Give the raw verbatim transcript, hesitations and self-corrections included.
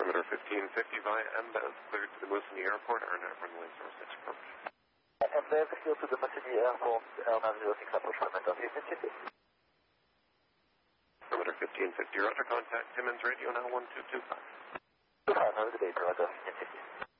Perimeter fifteen fifty via M B E V, cleared to the Moosonee Airport, R nine runway zero six approach. M B E V, clear to the Moosonee Airport, R nine zero six approach, Perimeter fifteen fifty. Perimeter fifteen fifty, roger, contact Timmins Radio now one two two five. two five, have a good day, Perimeter fifteen fifty.